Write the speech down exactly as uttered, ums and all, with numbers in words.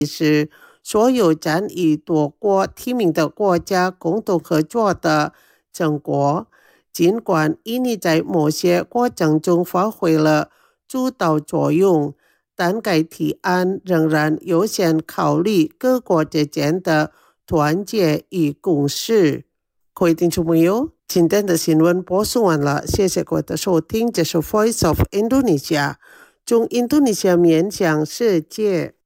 是所有占以多国提名的国家共同合作的成果。尽管印尼在某些过程中发挥了主导作用，但该提案仍然优先考虑各国之间的团结与共识。各位听众朋友，今天的新闻播送完了，谢谢各位的收听，这是 Voice of Indonesia， 从印度尼西亚面向世界。